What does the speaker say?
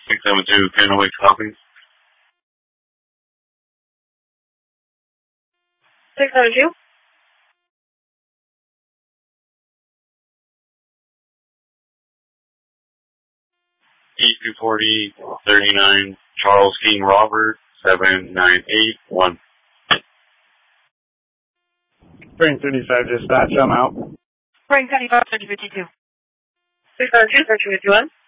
672 Kennewick copies. 672? 8240-39 Charles King Robert 7981. Spring 35 dispatch, I'm out. Spring 35, 32. 672, 3251.